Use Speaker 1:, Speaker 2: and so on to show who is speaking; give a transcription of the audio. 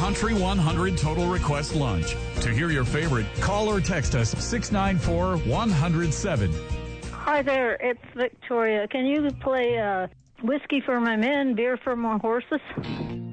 Speaker 1: Country 100 Total Request Lunch. To hear your favorite, call or text us 694-107.
Speaker 2: Hi there, it's Victoria. Can you play Whiskey for My Men, Beer for My Horses?